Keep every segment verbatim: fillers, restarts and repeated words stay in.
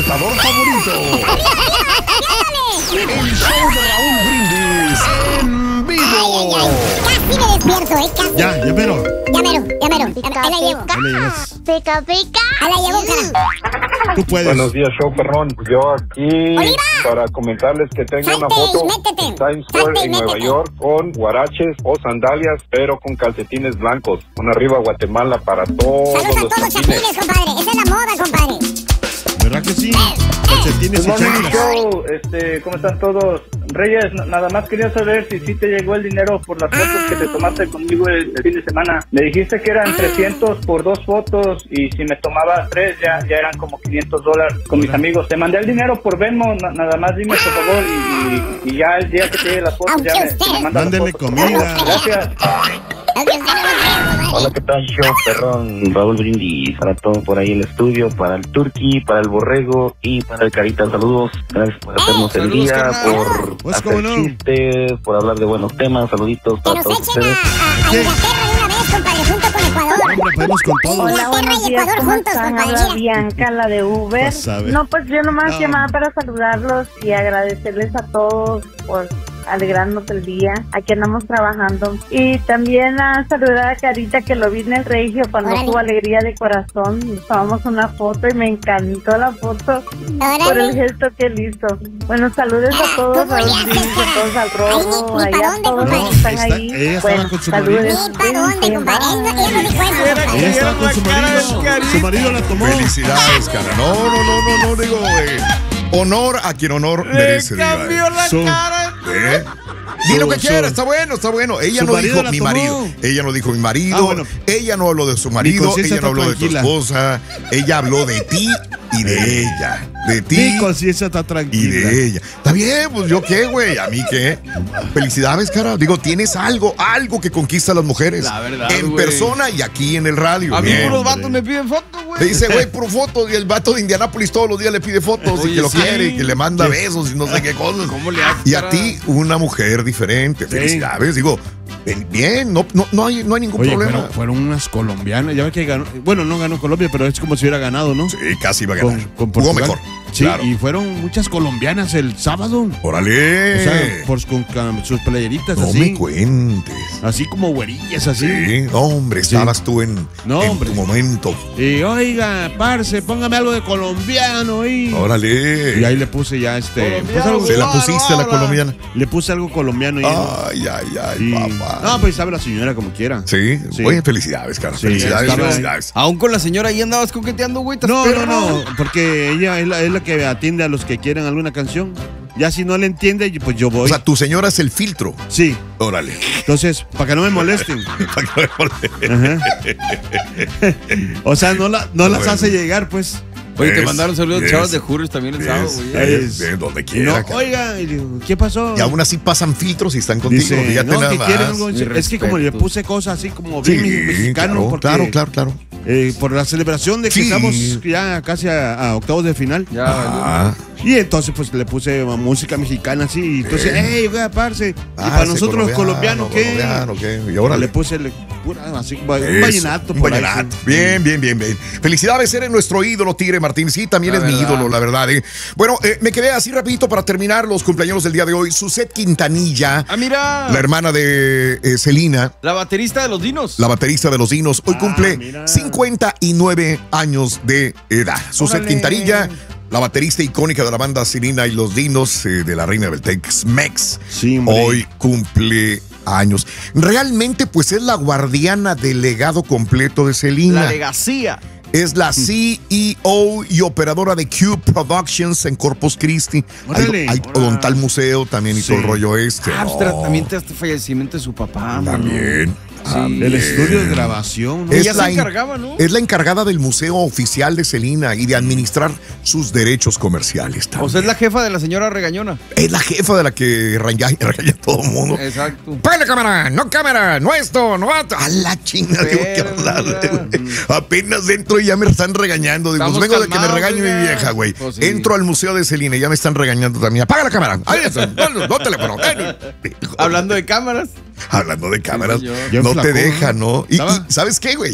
presentador favorito. El show de Raúl Brindis en vivo. Ay, ay, ay. Casi me despierto, ¿eh? Casi. Ya, ya mero. Ya mero, ya mero. Pica, Ahí la llevo. pica. Ahí la llevas. Pica, pica. Ahí la llevo, cara. Tú puedes. Buenos días, show perrón. Yo aquí ¡Oliva! para comentarles que tengo una Salte y foto métete. en Times Square Salte y en Nueva métete. York con guaraches o sandalias, pero con calcetines blancos. Una arriba Guatemala para todos Saludos a los todos los chapines. chapines, compadre. Esa es la moda, compadre. ¿Verdad que sí? Calcetines y Good morning, chanclas. show. Este, ¿cómo están todos? Reyes, n- nada más quería saber si sí te llegó el dinero por las fotos que te tomaste conmigo el, el fin de semana. Me dijiste que eran trescientos por dos fotos y si me tomaba tres ya, ya eran como quinientos dólares con mis amigos. Te mandé el dinero por Venmo, na- nada más dime por favor y, y, y ya el día que te llegue las fotos ya me, me mandas las Mándele fotos. comida. Gracias. Hola, ¿qué tal, show perrón? Raúl Brindis, para todo por ahí el estudio, para el Turqui, para el Borrego y para el Carita. Saludos, gracias por hacernos el Saludos, día, carnal. por Pues, hacer ¿cómo no? chistes, por hablar de buenos temas. Saluditos Que para nos todos echen a, ustedes. a, a Inglaterra de una vez, compadre, junto con Ecuador. Hombre, podemos con todo. Hola. Hola, Inglaterra buenos y días, Ecuador ¿cómo juntos, están? compadre, Habla mira. Bianca, la de Uber. Pues, sabe. No, pues yo nomás No. llamaba para saludarlos y agradecerles a todos por alegrarnos el día. Aquí andamos trabajando. Y también a saludar a Carita, que lo vi en el Regio cuando Órale. tuvo alegría de corazón. Nos tomamos una foto y me encantó la foto Órale. por el gesto que él hizo. Bueno, saludos a todos, ¿Cómo a le los haces, Brindis, a todos al Ay, Robo, ni- ni pa' allá dónde, todos compadre. los que están Está- ahí. ella estaba Bueno, con su saludos. marido. Ni pa' dónde, compadre. Ella no- ella no dijo eso, Ella compadre. estaba con su marido. Su marido la tomó. Felicidades, cara. No, no, no, no, no, digo, eh, honor a quien honor merece. diga, eh. Cambió la Su- cara. ¿Eh? Di lo que Su- quiera, su- está bueno, está bueno. Ella su no marido dijo la mi tomó. marido. Ella no dijo mi marido. Ah, bueno. Ella no habló de su Mi marido. conciencia Ella no está habló de tu tranquila. esposa. Ella habló de ti y de ella. De ti Mi conciencia está y tranquila. de ella. Está bien, pues yo qué, güey. A mí qué. Felicidades, cara. Digo, tienes algo, algo que conquista a las mujeres. La verdad, En güey. persona y aquí en el radio. A mí Bien. puros vatos me piden fotos, güey. Le dice, güey, por fotos. Y el vato de Indianápolis todos los días le pide fotos y Oye, que lo sí. quiere y que le manda besos y no sé qué cosas. ¿Cómo le haces, Y a cara? ti, una mujer diferente. Felicidades. Digo, bien, bien, no, no, no, hay, no hay ningún Oye, problema. fueron, fueron unas colombianas. Ya ves que ganó. Bueno, no ganó Colombia, pero es como si hubiera ganado, ¿no? Sí, casi iba a Con, ganar. con Jugó Portugal. mejor. Sí, Claro. y fueron muchas colombianas el sábado. Órale. O sea, por, con, con sus playeritas no así. me cuentes. Así como güerillas, así. Sí, no, hombre, Sí. estabas tú en, No, en hombre. tu momento. Y oiga, parce, póngame algo de colombiano ahí. Órale. Y ahí le puse ya este. pues, algo- Se la pusiste a la colombiana. le puse algo colombiano ahí. Ay, ay, ay, Y- papá. no, pues sabe la señora como quiera. Sí, Sí. oye, felicidades, cara. Sí, felicidades, estaba- felicidades. Aún con la señora ahí andabas coqueteando, güey. ¿estás No, perro? no, no, porque ella es la, es la que atiende a los que quieren alguna canción. Ya si no le entiende, pues yo voy. O sea, tu señora es el filtro. Sí, Órale. entonces, para que no me molesten. Para que no me moleste. Ajá. O sea, no, la, no las Bueno. hace llegar, pues. Oye, te Yes, mandaron saludos yes. chavos de Hooters también el sábado, Yes, güey. yes, Es- de donde Y no, quiera. cara. oiga, y digo, ¿qué pasó? Y aún así pasan filtros y están contigo. Dice, Fíjate no, nada que más. quieren algo. Mi Es que como le respeto. puse cosas así como Sí, bien mexicano, claro, porque, claro, claro, claro. eh, por la celebración de que Sí. estamos ya casi a, a octavos de final. Ya, Ah, Y entonces pues le puse música mexicana así. Y entonces, Bien. hey, oiga, parce. Y ah, para ese nosotros los colombianos, ¿qué? colombiano, ¿qué? Y ahora Le puse le, pura, así, un Eso, vallenato. un por ahí, vallenato. sí. Bien, bien, bien, bien. Felicidades, eres nuestro ídolo, Tigre Martín. Sí, también La es mi verdad. ídolo, la verdad. ¿eh? Bueno, eh, me quedé así rapidito para terminar los cumpleaños del día de hoy. Suzette Quintanilla, Ah, mira. la hermana de eh, Celina, La baterista de los dinos. la baterista de los Dinos, hoy Ah, cumple mira. cincuenta y nueve años de edad. Suzette Órale. Quintanilla, la baterista icónica de la banda Celina y los Dinos, eh, de la reina del Tex-Mex, Sí, hombre. hoy cumple años. Realmente, pues es la guardiana del legado completo de Celina. La legacía. Es la C E O y operadora de Q Productions en Corpus Christi. Hay, Órale. hay odontal museo también y Sí. todo el rollo este. Ah, No, pues también te este fallecimiento de su papá. mano. también. Sí. El estudio de grabación, ¿no? Es Ella la se en- encargaba, ¿no? Es la encargada del Museo Oficial de Celina y de administrar sus derechos comerciales también. O sea, es la jefa de la señora regañona. Es la jefa de la que regaña, regaña a todo el mundo. Exacto. ¡Págale cámara! ¡No cámara! ¡No esto! ¡No esto! ¡A la chinga! Tengo que Pero, hablarle, mira. güey. Apenas entro y ya me están regañando. Digo, pues Estamos vengo de que me calmados, regañe mi oiga. vieja, güey. Pues sí. Entro al Museo de Celina y ya me están regañando también. ¡Apaga la cámara! ¡Ay, eso! ¡No, no, no teléfono! Hablando de cámaras. Hablando de cámaras, señor. Bien no flaco, te deja, ¿no? Y, Estaba- y ¿sabes qué, güey?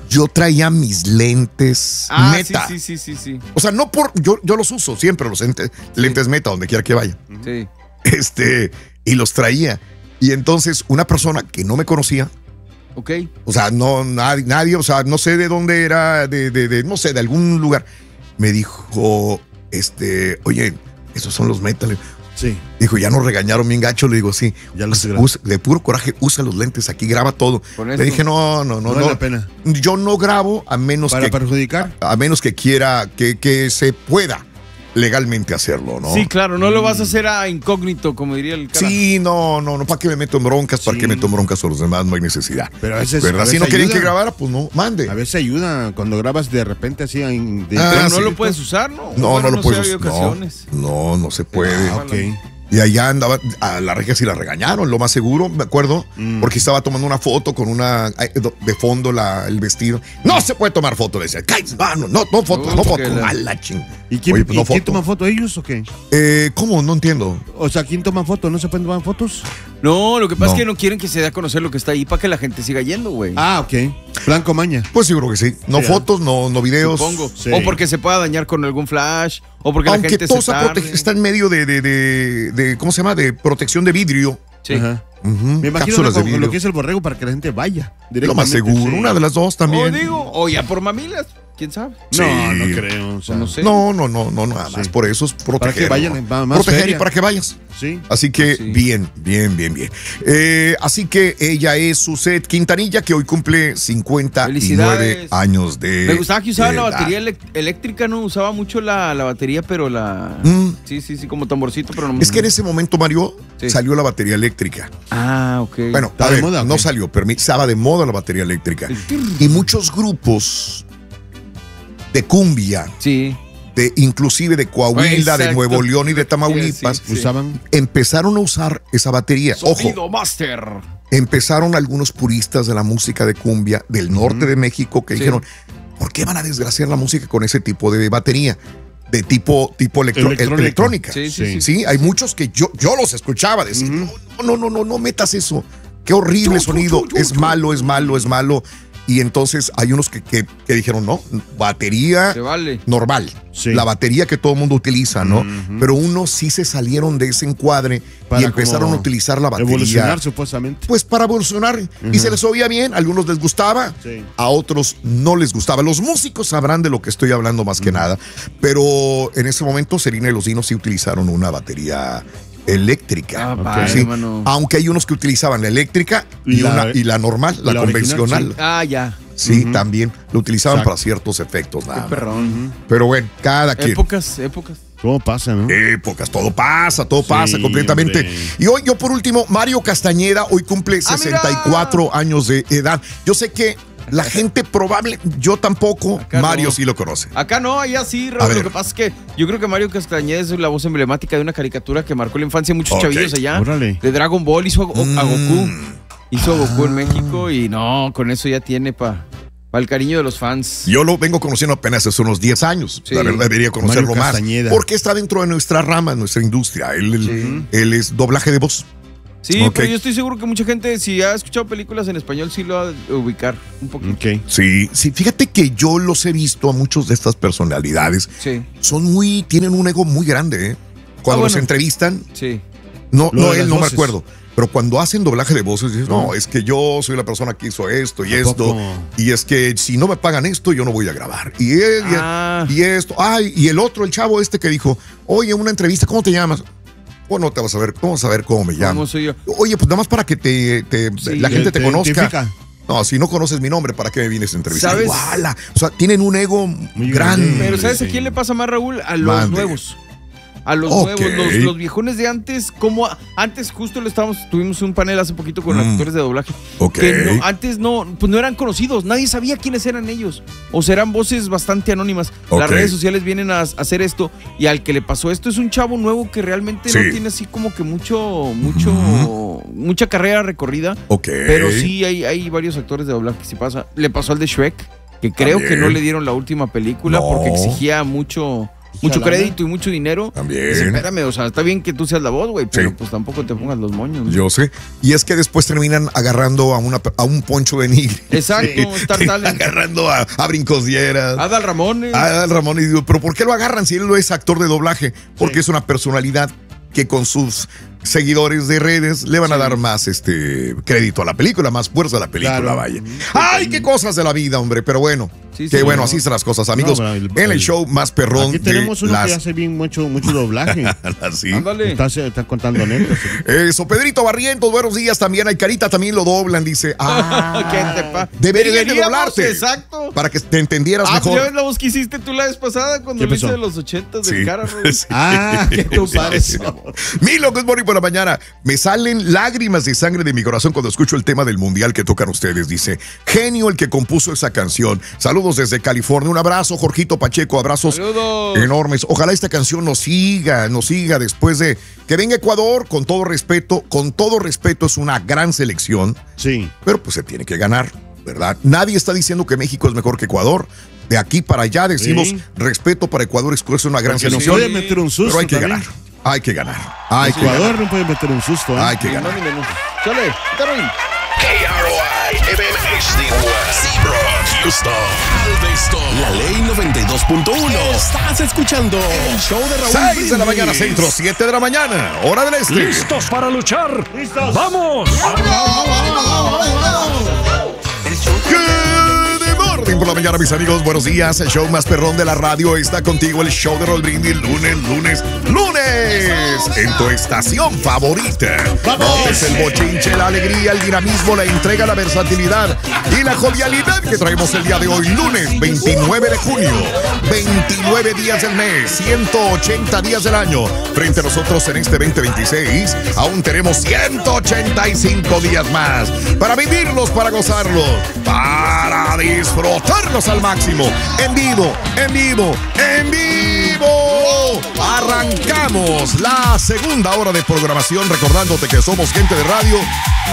yo traía mis lentes Ah, Meta. sí, sí, sí, sí, sí. O sea, no por. Yo, yo los uso siempre, los lentes, lentes Meta, donde quiera que vaya. Sí. Este, y los traía. Y entonces, una persona que no me conocía, Ok. o sea, no, nadie, nadie, o sea, no sé de dónde era, de, de, de, no sé, de algún lugar, me dijo, este, oye, esos son los Meta. Sí. Dijo, ya nos regañaron bien gacho. Le digo, sí. Ya los Usa- de puro coraje, usa los lentes aquí, graba todo. Con Le esto. dije, no, no, no, No no. vale la pena. Yo no grabo a menos ¿Para que perjudicar? a menos que quiera que, que se pueda legalmente hacerlo, ¿no? Sí, claro, no lo vas a hacer a incógnito, como diría el cara. Sí, no, no, no, ¿para qué me meto en broncas? ¿Para Sí. qué meto en broncas a los demás? No hay necesidad. Pero a veces- ¿verdad? a Si no veces querían que ayuda. grabara, pues no, mande. A veces ayuda cuando grabas de repente así. en- de- Ah, Pero no sí. lo puedes usar, ¿no? No, Bueno, no lo sé, puedes hay usar. ocasiones. No, no, no se puede. Ah, ok. Y allá andaba, a la regia sí la regañaron, lo más seguro, me acuerdo, Mm. porque estaba tomando una foto con una, de fondo la, el vestido. No se puede tomar foto, le decía, cállate, no, no, no, no foto, Uh, no que foto, la- mala ching. ¿Y quién, Oye, pues y no quién foto. toma foto? ¿Ellos o qué? Eh, ¿Cómo? No entiendo. O sea, ¿quién toma foto? ¿No se pueden tomar fotos? No, lo que pasa No. es que no quieren que se dé a conocer lo que está ahí para que la gente siga yendo, güey. Ah, ok. Blanco Maña. Pues seguro que sí. No Sí, fotos, no, no videos. Supongo. Sí. O porque se pueda dañar con algún flash, o porque la Aunque gente todo se está, tarde. prote- está en medio de, de, de, de, ¿cómo se llama? De protección de vidrio. Sí. Ajá. Ujú, Me imagino cápsulas lo, de vidrio. lo que es el borrego para que la gente vaya. Lo más directamente, seguro, sí. una de las dos O también. digo, o ya por mamilas, quién sabe. No, Sí. no creo. O sea, No sé. No, no, no, no, nada más Sí. por eso es proteger. que vayan, ¿no? va más Proteger feria. y para que vayas. Sí. Así que Sí. bien, bien, bien, bien. Eh, así que ella es Suzette Quintanilla, que hoy cumple cincuenta y nueve Felicidades. años de Me gustaba que usaba la edad. batería elec- eléctrica, no usaba mucho la, la batería, pero la. Mm. Sí, sí, sí, como tamborcito, pero no. Es que en ese momento, Mario, Sí. salió la batería eléctrica. Ah, ok. Bueno, ¿Está a de ver, moda o no qué? salió, pero estaba de moda la batería eléctrica. Y muchos grupos de cumbia, Sí. de inclusive de Coahuila, de Exacto. Nuevo León y de Tamaulipas, Sí, sí. Usaban. empezaron a usar esa batería. Ojo, Sonido Master. empezaron algunos puristas de la música de cumbia del norte de México que Sí. dijeron, ¿por qué van a desgraciar la música con ese tipo de batería? De tipo, tipo electro- Electrónica. electrónica. Sí, sí, sí. Sí, hay muchos que yo, yo los escuchaba decir, no, no, no, no, no metas eso. Qué horrible sonido. Es malo, es malo, es malo. Y entonces hay unos que, que, que dijeron, no, batería Se vale. normal. Sí. La batería que todo el mundo utiliza, ¿no? Ujú. Pero unos sí se salieron de ese encuadre Para y empezaron como a utilizar la batería. Evolucionar supuestamente. Pues para evolucionar. Y se les oía bien, a algunos les gustaba, Sí. a otros no les gustaba. Los músicos sabrán de lo que estoy hablando más que nada. Pero en ese momento, Serena y los Dinos sí utilizaron una batería eléctrica. Ah, padre, Sí. hermano. Aunque hay unos que utilizaban la eléctrica y, Y la- una, y la normal, la, la original, convencional. Ah, ya. Sí, Ujú. también lo utilizaban Exacto. para ciertos efectos. Nada Qué más. perrón. Pero bueno, cada quien. Épocas, épocas. ¿Cómo pasa, no? Épocas, todo pasa, todo Sí, pasa completamente. hombre. Y hoy, yo por último, Mario Castañeda, hoy cumple ¡Ah, sesenta y cuatro años de edad. Yo sé que la gente probable, yo tampoco, Acá Mario no. sí lo conoce. Acá no, allá sí, A Raúl. ver. Lo que pasa es que yo creo que Mario Castañeda es la voz emblemática de una caricatura que marcó la infancia de muchos Ok. chavillos allá. Órale. De Dragon Ball, hizo a, Go- a Goku. Mm. Hizo a Goku en México y no, con eso ya tiene para pa el cariño de los fans. Yo lo vengo conociendo apenas hace unos diez años. Sí. La verdad, debería conocerlo Mario más. Castañeda. Porque está dentro de nuestra rama, nuestra industria. Él, él- Sí. él es doblaje de voz. Sí, Ok. pero yo estoy seguro que mucha gente, si ha escuchado películas en español, sí lo va a ubicar un poquito. Ok. Sí, sí, fíjate que yo los he visto a muchos de estas personalidades. Sí, Son muy, tienen un ego muy grande, ¿eh? Cuando Ah, los bueno. entrevistan, sí. no, Lo no, de él las no me voces. acuerdo. Pero cuando hacen doblaje de voces, dices, no, es que yo soy la persona que hizo esto y ¿A esto. poco? Y es que si no me pagan esto, yo no voy a grabar. Y, él, y- Ah. y esto. Ay, y el otro, el chavo este que dijo, oye, una entrevista, ¿cómo te llamas? Bueno, te vas a ver, vamos a ver cómo me llamo. ¿Cómo soy yo? Oye, pues nada más para que te, te- Sí. la gente te, Te conozca. identifica. No, si no conoces mi nombre, ¿para qué me vienes a entrevistar? ¿Sabes? Iguala. O sea, tienen un ego Muy grande. grande. Pero ¿sabes a sí. quién le pasa más, Raúl? A los Mande. nuevos. A los Ok. nuevos, los, los viejones de antes, como a- antes justo lo estábamos, tuvimos un panel hace poquito con Mm. actores de doblaje. Ok. Que no- antes no, pues no eran conocidos, nadie sabía quiénes eran ellos. O sea, eran voces bastante anónimas. Las Ok. redes sociales vienen a, a hacer esto y al que le pasó esto es un chavo nuevo que realmente Sí. no tiene así como que mucho, mucho, mucha carrera recorrida. Ok. Pero sí hay, hay varios actores de doblaje que sí pasa. Le pasó al de Shrek, que creo También. que no le dieron la última película No. porque exigía mucho, mucho Chalana. crédito y mucho dinero. También. Dice, espérame, o sea, está bien que tú seas la voz, güey, pero Sí. pues tampoco te pongas los moños. Yo sé. Y es que después terminan agarrando a, una, a un Poncho de Nigri. Exacto, Star Terminan Talent. agarrando a, a Brincosieras. Adal Ramones. A Adal Ramón. Y digo, ¿pero por qué lo agarran si él no es actor de doblaje? Porque es una personalidad que con sus seguidores de redes le van a dar más este crédito a la película, más fuerza a la película, Claro. vaya. ¡Ay, qué cosas de la vida, hombre! Pero bueno, Sí, qué sí, bueno, no. así son las cosas, amigos. No, el- en el el- show más perrón Aquí tenemos de uno las... que hace bien mucho, mucho doblaje. Así. Ándale. Está, está contando netos. Eso, Pedrito Barrientos, buenos días también. Hay Carita, también lo doblan, dice. Ah, ¿Qué te pa- deberían de Deberíamos, doblarte. Exacto. Para que te entendieras Ah, mejor. ¿ya ves la voz que hiciste tú la vez pasada cuando ¿Qué lo hice pasó? de los ochentas Sí. del cara, Roy? Sí. Ah, qué tu padre. Milo, good morning por la mañana. Me salen lágrimas de sangre de mi corazón cuando escucho el tema del mundial que tocan ustedes. Dice, genio el que compuso esa canción. Saludos desde California. Un abrazo, Jorgito Pacheco. Abrazos Saludos. enormes. Ojalá esta canción nos siga, nos siga después de que venga Ecuador. Con todo respeto, con todo respeto, es una gran selección. Sí. Pero pues se tiene que ganar, ¿verdad? Nadie está diciendo que México es mejor que Ecuador. De aquí para allá decimos Sí. respeto para Ecuador, es una gran Porque nos selección. puede meter un susto Pero hay que también. ganar. Hay que ganar. Hay que Ecuador ganar. no puede meter un susto. ¿eh? Hay que Ni ganar. más ni menos. Chale, Darwin. K R O I M M H D Seabrook, Houston, Galveston, La Ley noventa y dos punto uno. Estás escuchando el show de Raúl seis de la mañana, Brindis. centro, siete de la mañana, hora del este. ¿Listos para luchar? ¡Listos! ¡Vamos! Good morning por la mañana, mis amigos. Buenos días. El show más perrón de la radio está contigo. El show de Raúl Brindis. Lunes, lunes, lunes. En tu estación favorita. No es el bochinche, la alegría, el dinamismo, la entrega, la versatilidad y la jovialidad que traemos el día de hoy. Lunes veintinueve de junio. veintinueve días del mes. ciento ochenta días del año. Frente a nosotros en este veinte veintiséis. Aún tenemos ciento ochenta y cinco días más. Para vivirlos, para gozarlos. Para disfrutarlos al máximo. En vivo, en vivo, en vivo. Arrancamos la segunda hora de programación recordándote que somos gente de radio